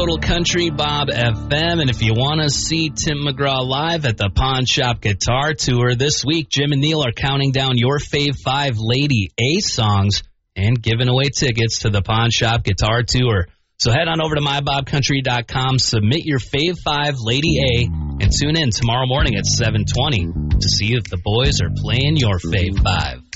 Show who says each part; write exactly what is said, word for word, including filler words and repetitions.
Speaker 1: Total Country Bob F M, and if you want to see Tim McGraw live at the Pawn Shop Guitar Tour this week, Jim and Neil are counting down your fave five Lady A songs and giving away tickets to the Pawn Shop Guitar Tour. So head on over to my bob country dot com, submit your fave five Lady A, and tune in tomorrow morning at seven twenty to see if the boys are playing your fave five.